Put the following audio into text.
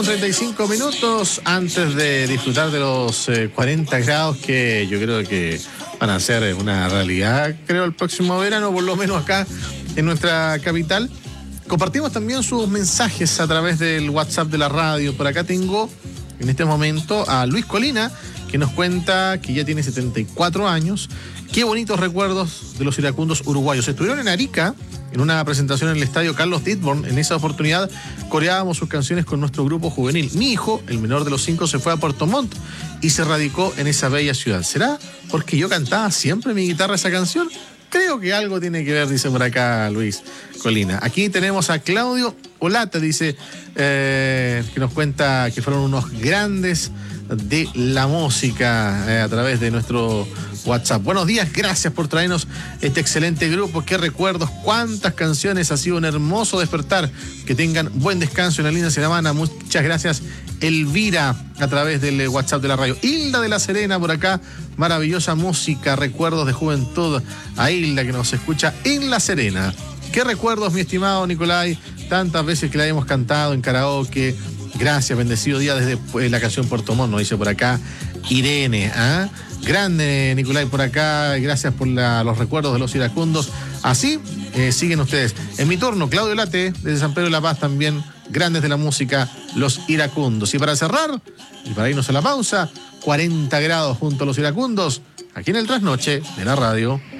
8:35 antes de disfrutar de los 40 grados que yo creo que van a ser una realidad, creo, el próximo verano, por lo menos acá en nuestra capital. Compartimos también sus mensajes a través del WhatsApp de la radio. Por acá tengo en este momento a Luis Colina, que nos cuenta que ya tiene 74 años. Qué bonitos recuerdos de los iracundos uruguayos. Estuvieron en Arica en una presentación en el estadio Carlos Ditborn. En esa oportunidad coreábamos sus canciones con nuestro grupo juvenil. Mi hijo, el menor de los 5, se fue a Puerto Montt y se radicó en esa bella ciudad. ¿Será porque yo cantaba siempre en mi guitarra esa canción? Creo que algo tiene que ver, dice por acá Luis Colina. Aquí tenemos a Claudio Olate, dice, que nos cuenta que fueron unos grandes de la música a través de nuestro WhatsApp. Buenos días, gracias por traernos este excelente grupo. Qué recuerdos, cuántas canciones, ha sido un hermoso despertar. Que tengan buen descanso en la linda semana. Muchas gracias, Elvira, a través del WhatsApp de la radio. Hilda de la Serena por acá, maravillosa música, recuerdos de juventud. A Hilda, que nos escucha en La Serena. Qué recuerdos, mi estimado Nicolai, tantas veces que la hemos cantado en karaoke. Gracias, bendecido día desde la canción Puerto Montt, nos dice por acá Irene. Grande Nicolai por acá, gracias por los recuerdos de los iracundos. Así siguen ustedes. En mi turno, Claudio Late, desde San Pedro de la Paz también, grandes de la música, los iracundos. Y para cerrar, y para irnos a la pausa, 40 grados junto a los iracundos, aquí en el Trasnoche de la radio.